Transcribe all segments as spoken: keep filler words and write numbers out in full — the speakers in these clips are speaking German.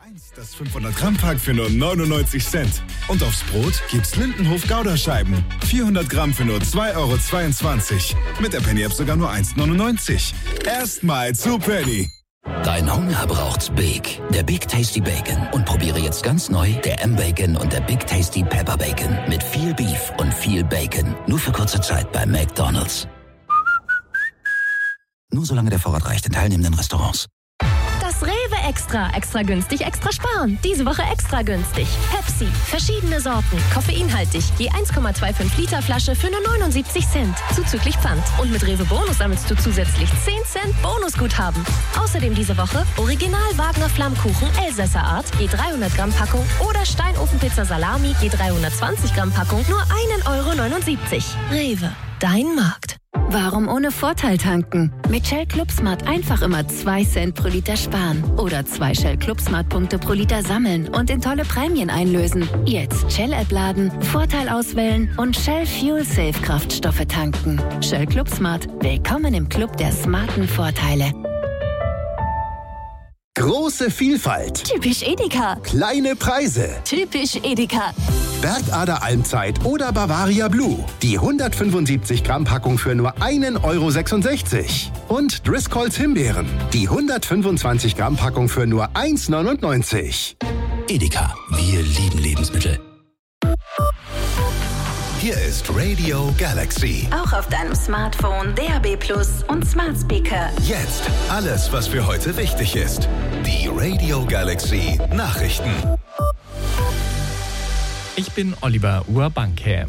eins das fünfhundert Gramm Pack für nur neunundneunzig Cent. Und aufs Brot gibt's Lindenhof Gouda-Scheiben. vierhundert Gramm für nur zwei Euro zweiundzwanzig. Mit der Penny-App sogar nur eins neunundneunzig. Erstmal zu Penny. Dein Hunger braucht's Big. Der Big Tasty Bacon. Und probiere jetzt ganz neu der M-Bacon und der Big Tasty Pepper Bacon. Mit viel Beef und viel Bacon. Nur für kurze Zeit bei McDonald's. Nur solange der Vorrat reicht in teilnehmenden Restaurants. Das Rewe Extra. Extra günstig, extra sparen. Diese Woche extra günstig. Pepsi. Verschiedene Sorten. Koffeinhaltig. Je eins Komma fünfundzwanzig Liter Flasche für nur neunundsiebzig Cent. Zuzüglich Pfand. Und mit Rewe Bonus sammelst du zusätzlich zehn Cent Bonusguthaben. Außerdem diese Woche Original Wagner Flammkuchen Elsässer Art. Je dreihundert Gramm Packung. Oder Steinofenpizza Salami. Je dreihundertzwanzig Gramm Packung. Nur ein Euro neunundsiebzig. Rewe. Dein Markt. Warum ohne Vorteil tanken? Mit Shell ClubSmart einfach immer zwei Cent pro Liter sparen. Oder zwei Shell ClubSmart-Punkte pro Liter sammeln und in tolle Prämien einlösen. Jetzt Shell-App laden, Vorteil auswählen und Shell Fuel Safe Kraftstoffe tanken. Shell ClubSmart. Willkommen im Club der smarten Vorteile. Große Vielfalt. Typisch Edeka. Kleine Preise. Typisch Edeka. Bergader Almzeit oder Bavaria Blue. Die hundertfünfundsiebzig Gramm Packung für nur einen Euro sechsundsechzig. Und Driscolls Himbeeren. Die hundertfünfundzwanzig Gramm Packung für nur eins neunundneunzig. Edeka. Wir lieben Lebensmittel. Hier ist Radio Galaxy. Auch auf deinem Smartphone, D A B Plus und Smart Speaker. Jetzt alles, was für heute wichtig ist. Die Radio Galaxy Nachrichten. Ich bin Oliver Urbanke.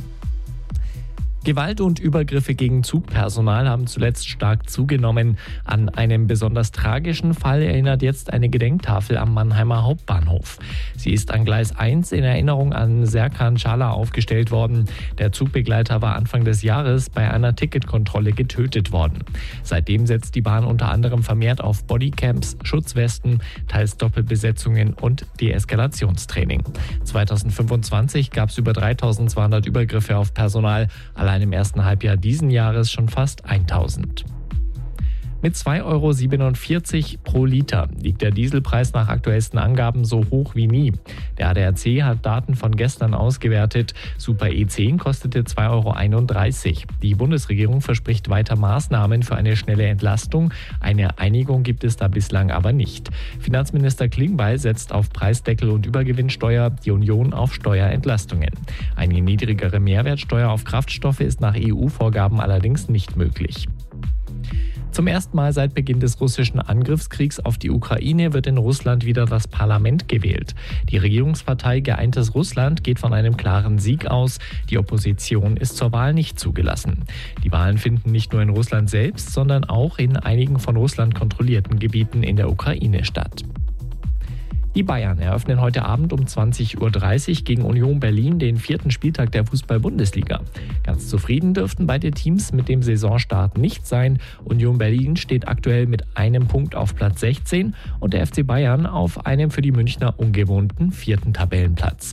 Gewalt und Übergriffe gegen Zugpersonal haben zuletzt stark zugenommen. An einen besonders tragischen Fall erinnert jetzt eine Gedenktafel am Mannheimer Hauptbahnhof. Sie ist an Gleis eins in Erinnerung an Serkan Çağlar aufgestellt worden. Der Zugbegleiter war Anfang des Jahres bei einer Ticketkontrolle getötet worden. Seitdem setzt die Bahn unter anderem vermehrt auf Bodycams, Schutzwesten, teils Doppelbesetzungen und Deeskalationstraining. zweitausendfünfundzwanzig gab es über dreitausendzweihundert Übergriffe auf Personal. Allein im ersten Halbjahr diesen Jahres schon fast tausend. Mit zwei Euro siebenundvierzig pro Liter liegt der Dieselpreis nach aktuellsten Angaben so hoch wie nie. Der A D A C hat Daten von gestern ausgewertet. Super E zehn kostete zwei Euro einunddreißig. Die Bundesregierung verspricht weiter Maßnahmen für eine schnelle Entlastung. Eine Einigung gibt es da bislang aber nicht. Finanzminister Klingbeil setzt auf Preisdeckel und Übergewinnsteuer, die Union auf Steuerentlastungen. Eine niedrigere Mehrwertsteuer auf Kraftstoffe ist nach E U-Vorgaben allerdings nicht möglich. Zum ersten Mal seit Beginn des russischen Angriffskriegs auf die Ukraine wird in Russland wieder das Parlament gewählt. Die Regierungspartei Geeintes Russland geht von einem klaren Sieg aus. Die Opposition ist zur Wahl nicht zugelassen. Die Wahlen finden nicht nur in Russland selbst, sondern auch in einigen von Russland kontrollierten Gebieten in der Ukraine statt. Die Bayern eröffnen heute Abend um zwanzig Uhr dreißig gegen Union Berlin den vierten Spieltag der Fußball-Bundesliga. Ganz zufrieden dürften beide Teams mit dem Saisonstart nicht sein. Union Berlin steht aktuell mit einem Punkt auf Platz sechzehn und der F C Bayern auf einem für die Münchner ungewohnten vierten Tabellenplatz.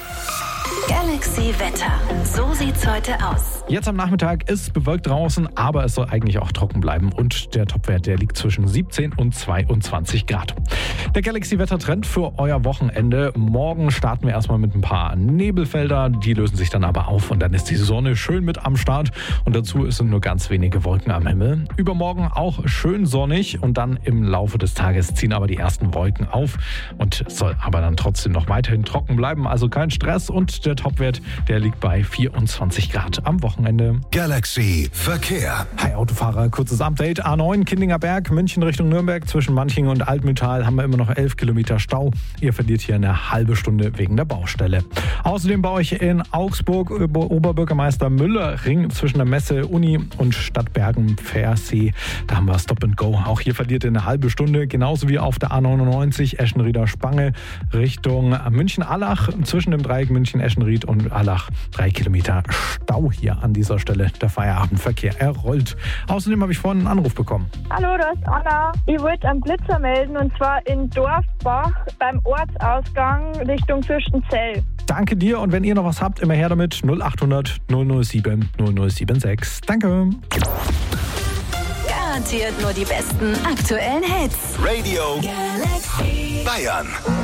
Galaxy Wetter. So sieht's heute aus. Jetzt am Nachmittag ist es bewölkt draußen, aber es soll eigentlich auch trocken bleiben und der Topwert, der liegt zwischen siebzehn und zweiundzwanzig Grad. Der Galaxy Wetter-Trend für euer Wochenende. Morgen starten wir erstmal mit ein paar Nebelfelder, die lösen sich dann aber auf und dann ist die Sonne schön mit am Start und dazu sind nur ganz wenige Wolken am Himmel. Übermorgen auch schön sonnig und dann im Laufe des Tages ziehen aber die ersten Wolken auf und soll aber dann trotzdem noch weiterhin trocken bleiben, also kein Stress und der Topwert, der liegt bei vierundzwanzig Grad am Wochenende. Galaxy Verkehr. Hi Autofahrer, kurzes Update. A neun Kindinger Berg, München Richtung Nürnberg. Zwischen Manching und Altmühltal haben wir immer noch elf Kilometer Stau. Ihr verliert hier eine halbe Stunde wegen der Baustelle. Außerdem baue ich in Augsburg Oberbürgermeister Müller Ring zwischen der Messe, Uni und Stadt Bergen-Pfersee. Da haben wir Stop and Go. Auch hier verliert ihr eine halbe Stunde. Genauso wie auf der A neunundneunzig Eschenrieder Spange Richtung München-Allach. Zwischen dem Dreieck München-Eschenried und Allach drei Kilometer Stau hier an dieser Stelle. Der Feierabendverkehr, er rollt. Außerdem habe ich vorhin einen Anruf bekommen. Hallo, da ist Anna. Ich wollte einen Blitzer melden und zwar in Dorfbach beim Ortsausgang Richtung Fürstenzell. Danke dir und wenn ihr noch was habt, immer her damit. null achthundert null null sieben null null sieben sechs. Danke. Garantiert nur die besten aktuellen Hits. Radio Galaxy Bayern.